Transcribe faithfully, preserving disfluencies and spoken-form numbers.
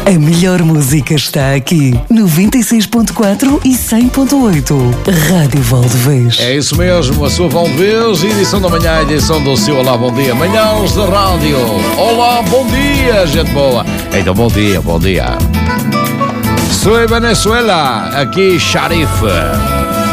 A melhor música está aqui. noventa e seis ponto quatro e cem ponto oito. Rádio Valdevez. É isso mesmo, a sua Valdevez, edição da manhã, edição do seu Olá, bom dia. Manhãs da rádio. Olá, bom dia, gente boa. Então, bom dia, bom dia. Soy Venezuela, aqui Sharif.